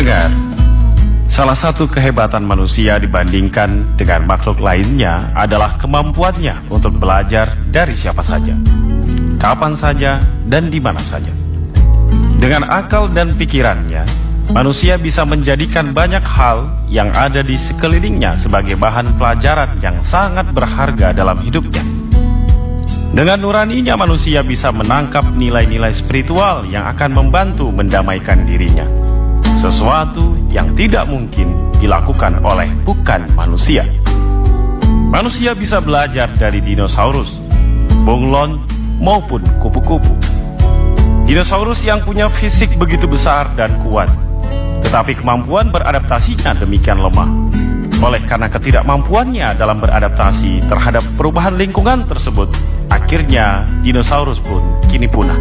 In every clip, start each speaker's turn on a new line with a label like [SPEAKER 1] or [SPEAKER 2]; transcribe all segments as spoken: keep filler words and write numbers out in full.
[SPEAKER 1] Pendengar, salah satu kehebatan manusia dibandingkan dengan makhluk lainnya adalah kemampuannya untuk belajar dari siapa saja, kapan saja, dan di mana saja. Dengan akal dan pikirannya, manusia bisa menjadikan banyak hal yang ada di sekelilingnya sebagai bahan pelajaran yang sangat berharga dalam hidupnya. Dengan nuraninya, manusia bisa menangkap nilai-nilai spiritual yang akan membantu mendamaikan dirinya. Sesuatu yang tidak mungkin dilakukan oleh bukan manusia. Manusia bisa belajar dari dinosaurus, bunglon, maupun kupu-kupu. Dinosaurus yang punya fisik begitu besar dan kuat, tetapi kemampuan beradaptasinya demikian lemah. Oleh karena ketidakmampuannya dalam beradaptasi terhadap perubahan lingkungan tersebut, akhirnya dinosaurus pun kini punah.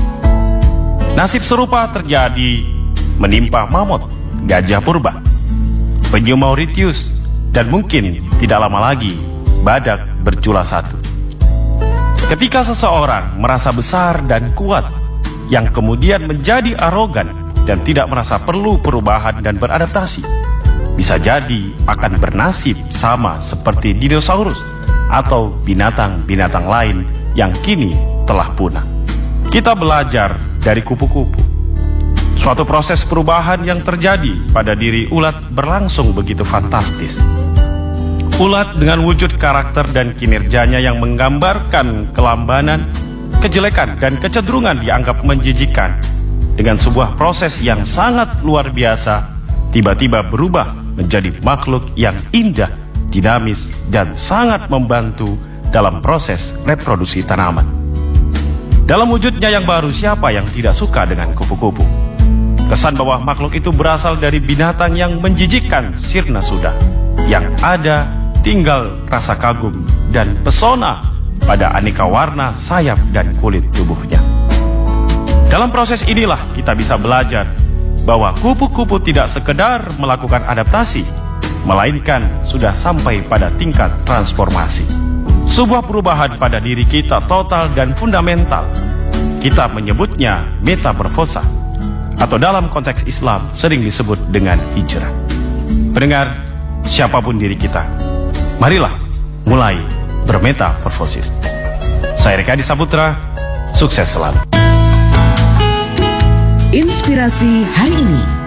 [SPEAKER 1] Nasib serupa terjadi menimpa mamut, gajah purba, penyu Mauritius, dan mungkin tidak lama lagi badak bercula satu. Ketika seseorang merasa besar dan kuat, yang kemudian menjadi arogan dan tidak merasa perlu perubahan dan beradaptasi, bisa jadi akan bernasib sama seperti dinosaurus atau binatang-binatang lain yang kini telah punah. Kita belajar dari kupu-kupu. Suatu proses perubahan yang terjadi pada diri ulat berlangsung begitu fantastis. Ulat dengan wujud karakter dan kinerjanya yang menggambarkan kelambanan, kejelekan, dan kecenderungan dianggap menjijikan, dengan sebuah proses yang sangat luar biasa, tiba-tiba berubah menjadi makhluk yang indah, dinamis, dan sangat membantu dalam proses reproduksi tanaman. Dalam wujudnya yang baru, siapa yang tidak suka dengan kupu-kupu? Kesan bahwa makhluk itu berasal dari binatang yang menjijikkan sirna sudah. Yang ada tinggal rasa kagum dan pesona pada aneka warna sayap dan kulit tubuhnya. Dalam proses inilah kita bisa belajar bahwa kupu-kupu tidak sekedar melakukan adaptasi, melainkan sudah sampai pada tingkat transformasi. Sebuah perubahan pada diri kita total dan fundamental. Kita menyebutnya metamorfosa, atau dalam konteks Islam sering disebut dengan hijrah. Pendengar, siapapun diri kita, marilah mulai bermetamorfosis. Saya Rekadi Saputra, sukses selalu.
[SPEAKER 2] Inspirasi hari ini.